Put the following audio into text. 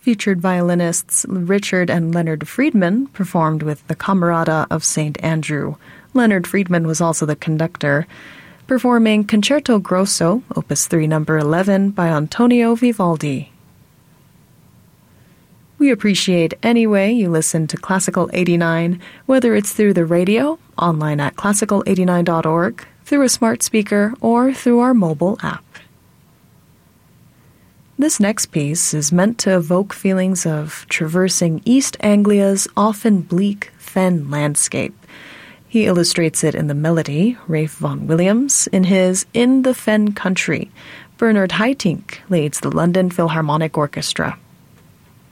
Featured violinists Richard and Leonard Friedman performed with the Camerata of St. Andrew. Leonard Friedman was also the conductor, performing Concerto Grosso, Opus 3, No. 11, by Antonio Vivaldi. We appreciate any way you listen to Classical 89, whether it's through the radio, online at classical89.org, through a smart speaker, or through our mobile app. This next piece is meant to evoke feelings of traversing East Anglia's often bleak fen landscape. He illustrates it in the melody, Ralph Vaughan Williams, in his In the Fen Country. Bernard Haitink leads the London Philharmonic Orchestra.